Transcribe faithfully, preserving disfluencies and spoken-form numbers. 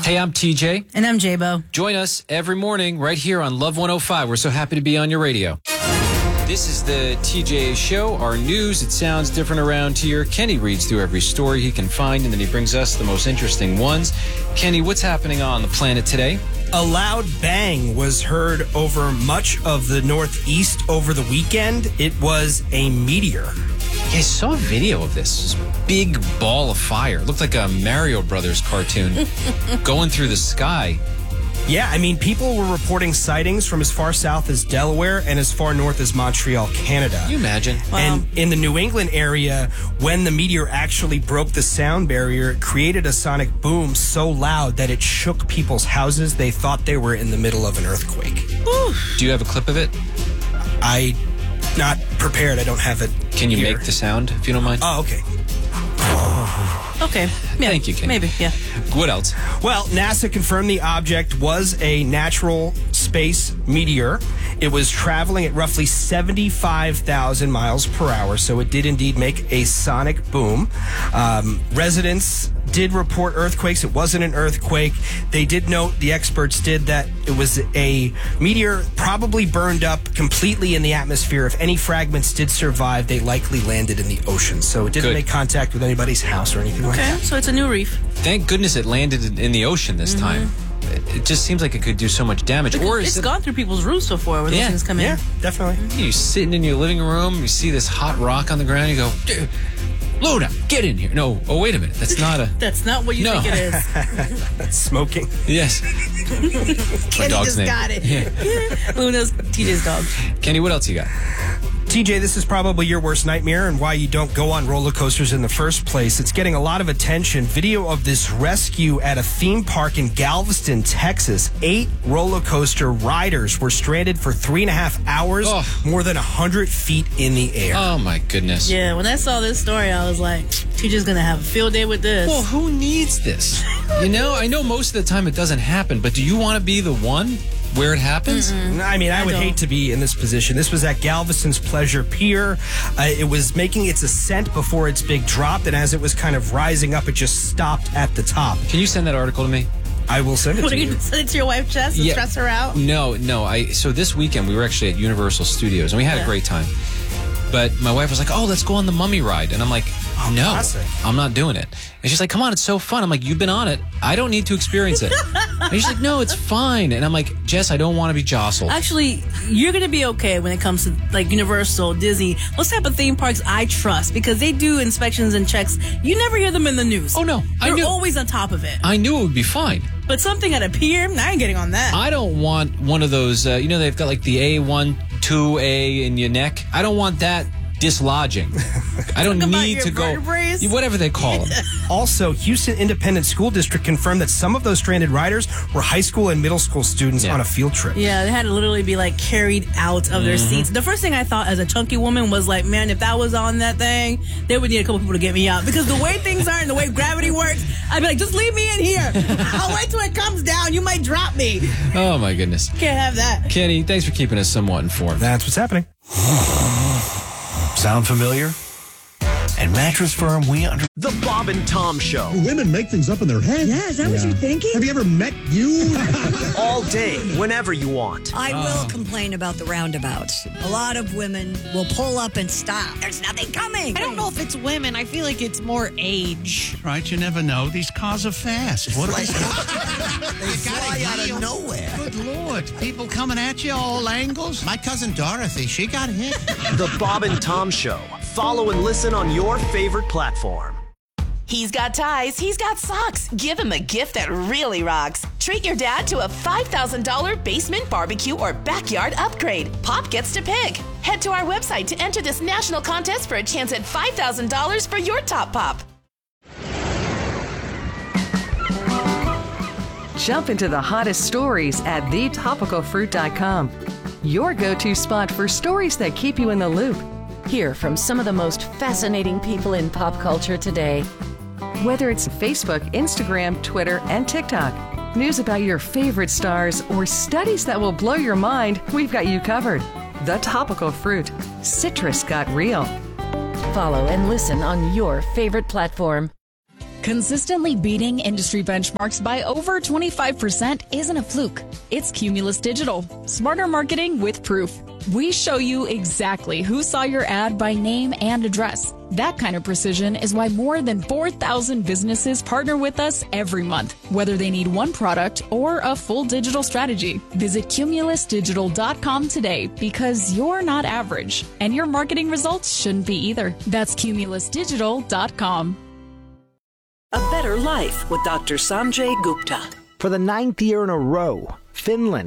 Hey, I'm T J. And I'm J-Bo. Join us every morning right here on Love one oh five. We're so happy to be on your radio. This is the T J Show, our news. It sounds different around here. Kenny reads through every story he can find, and then he brings us the most interesting ones. Kenny, what's happening on the planet today? A loud bang was heard over much of the Northeast over the weekend. It was a meteor. Yeah, I saw a video of this. This big ball of fire. It looked like a Mario Brothers cartoon going through the sky. Yeah, I mean, people were reporting sightings from as far south as Delaware and as far north as Montreal, Canada. Can you imagine? Wow. And in the New England area, when the meteor actually broke the sound barrier, it created a sonic boom so loud that it shook people's houses. They thought they were in the middle of an earthquake. Do you have a clip of it? I, not prepared. I don't have it. Can you here. make the sound, if you don't mind? Oh, okay. Okay. Yeah, Thank you, Kenny. Maybe, yeah. What else? Well, NASA confirmed the object was a natural space meteor. It was traveling at roughly seventy-five thousand miles per hour, so it did indeed make a sonic boom. Um, residents did report earthquakes. It wasn't an earthquake. They did note, the experts did, that it was a meteor probably burned up completely in the atmosphere. If any fragments did survive, they likely landed in the ocean. So it didn't Good. make contact with anybody's house or anything like Okay, that. so it's a new reef. Thank goodness it landed in- in the ocean this time. It- It just seems like it could do so much damage. Or is It's it gone through people's roofs before when Yeah, those things come in. Yeah, definitely. you sitting in your living room, you see this hot rock on the ground, you go, "Dude, Luna, get in here." No, oh, wait a minute. That's not a... That's not what you No. think it is. Smoking. Yes. My dog's just name. got it. Luna's T J's dog. Kenny, what else you got? T J, this is probably your worst nightmare and why you don't go on roller coasters in the first place. It's getting a lot of attention. Video of this rescue at a theme park in Galveston, Texas. Eight roller coaster riders were stranded for three and a half hours, Oh. more than one hundred feet in the air. Oh, my goodness. Yeah, when I saw this story, I was like, T J's going to have a field day with this. Well, who needs this? You know, I know most of the time it doesn't happen, but do you want to be the one where it happens? I mean, I, I would don't. hate to be in this position. This was at Galveston's Pleasure Pier. Uh, it was making its ascent before its big drop, and as it was kind of rising up, it just stopped at the top. Can you send that article to me? I will send it What to are you you. going to send it to your wife's chest and Yeah. stress her out? No, no. I So this weekend we were actually at Universal Studios, and we had Yeah. a great time. But my wife was like, "Oh, let's go on the Mummy ride," and I'm like, "No, classic. I'm not doing it." And she's like, "Come on, it's so fun." I'm like, "You've been on it. I don't need to experience it." And she's like, "No, it's fine." And I'm like, "Jess, I don't want to be jostled." Actually, you're going to be okay when it comes to like Universal, Disney, those type of theme parks I trust because they do inspections and checks. You never hear them in the news. Oh, no. I They're knew- always on top of it. I knew it would be fine. But something at a pier, I ain't getting on that. I don't want one of those, uh, you know, they've got like the A one, two A in your neck. I don't want that dislodging. I don't Talk about need your to go, vertebrae. whatever they call them. Also, Houston Independent School District confirmed that some of those stranded riders were high school and middle school students Yeah. on a field trip. Yeah, they had to literally be like carried out of their Mm-hmm. seats. The first thing I thought as a chunky woman was like, man, if that was on that thing, they would need a couple people to get me out. Because the way things are and the way gravity works, I'd be like, just leave me in here. I'll wait till it comes down. You might drop me. Oh, my goodness. Can't have that. Kenny, thanks for keeping us somewhat informed. That's what's happening. Sound familiar? At Mattress Firm, we under... The Bob and Tom Show. Women make things up in their head. Yeah, is that what you're thinking? Have you ever met you? All day, whenever you want. I will complain about the roundabouts. A lot of women will pull up and stop. There's nothing coming. I don't know if it's women. I feel like it's more age. Right, you never know. These cars are fast. What They fly out of nowhere. Good Lord. People coming at you all angles. My cousin Dorothy, she got hit. The Bob and Tom Show. Follow and listen on your favorite platform. He's got ties, he's got socks. Give him a gift that really rocks. Treat your dad to a five thousand dollars basement barbecue or backyard upgrade. Pop gets to pick. Head to our website to enter this national contest for a chance at five thousand dollars for your top pop. Jump into the hottest stories at the topical fruit dot com. Your go-to spot for stories that keep you in the loop. Hear from some of the most fascinating people in pop culture today. Whether it's Facebook, Instagram, Twitter, and TikTok, news about your favorite stars, or studies that will blow your mind, we've got you covered. The Topical Fruit. Citrus got real. Follow and listen on your favorite platform. Consistently beating industry benchmarks by over twenty-five percent isn't a fluke. It's Cumulus Digital. Smarter marketing with proof. We show you exactly who saw your ad by name and address. That kind of precision is why more than four thousand businesses partner with us every month, whether they need one product or a full digital strategy. Visit cumulus digital dot com today because you're not average, and your marketing results shouldn't be either. That's cumulus digital dot com. A Better Life with Doctor Sanjay Gupta. For the ninth year in a row, Finland